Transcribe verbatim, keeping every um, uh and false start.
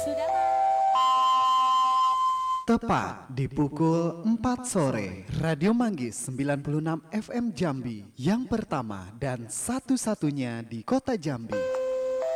Sudah. Tepat di pukul empat sore, Radio Manggis sembilan puluh enam F M Jambi, yang pertama dan satu-satunya di kota Jambi.